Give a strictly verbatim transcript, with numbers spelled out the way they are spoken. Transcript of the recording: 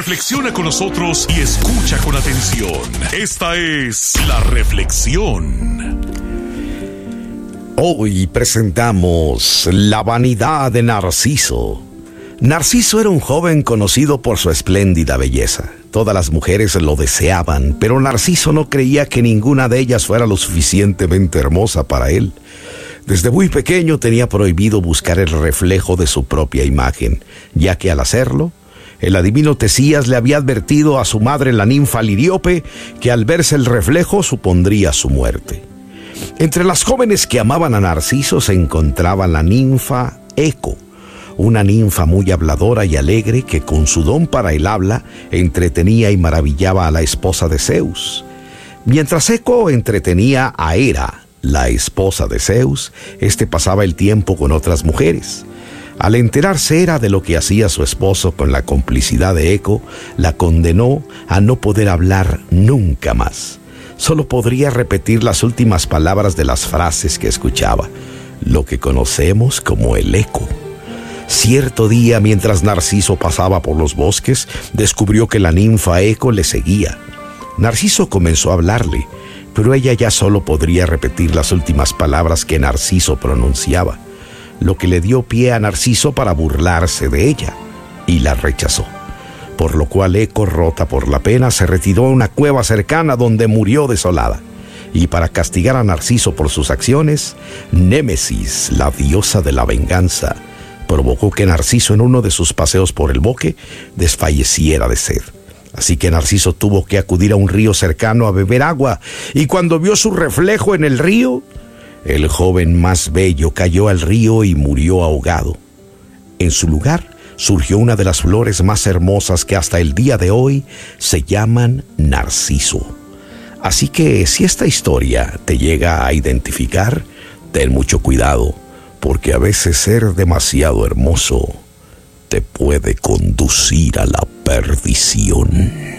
Reflexiona con nosotros y escucha con atención. Esta es La Reflexión. Hoy presentamos La vanidad de Narciso. Narciso era un joven conocido por su espléndida belleza. Todas las mujeres lo deseaban, pero Narciso no creía que ninguna de ellas fuera lo suficientemente hermosa para él. Desde muy pequeño tenía prohibido buscar el reflejo de su propia imagen, ya que al hacerlo, el adivino Tesías le había advertido a su madre, la ninfa Liriope, que al verse el reflejo supondría su muerte. Entre las jóvenes que amaban a Narciso se encontraba la ninfa Eco, una ninfa muy habladora y alegre que con su don para el habla entretenía y maravillaba a la esposa de Zeus. Mientras Eco entretenía a Hera, la esposa de Zeus, este pasaba el tiempo con otras mujeres. Al enterarse Hera de lo que hacía su esposo con la complicidad de Eco, la condenó a no poder hablar nunca más. Solo podría repetir las últimas palabras de las frases que escuchaba, lo que conocemos como el eco. Cierto día, mientras Narciso pasaba por los bosques, descubrió que la ninfa Eco le seguía. Narciso comenzó a hablarle, pero ella ya solo podría repetir las últimas palabras que Narciso pronunciaba, lo que le dio pie a Narciso para burlarse de ella, y la rechazó. Por lo cual Eco, rota por la pena, se retiró a una cueva cercana donde murió desolada. Y para castigar a Narciso por sus acciones, Némesis, la diosa de la venganza, provocó que Narciso en uno de sus paseos por el bosque desfalleciera de sed. Así que Narciso tuvo que acudir a un río cercano a beber agua, y cuando vio su reflejo en el río, el joven más bello cayó al río y murió ahogado. En su lugar surgió una de las flores más hermosas que hasta el día de hoy se llaman narciso. Así que si esta historia te llega a identificar, ten mucho cuidado, porque a veces ser demasiado hermoso te puede conducir a la perdición.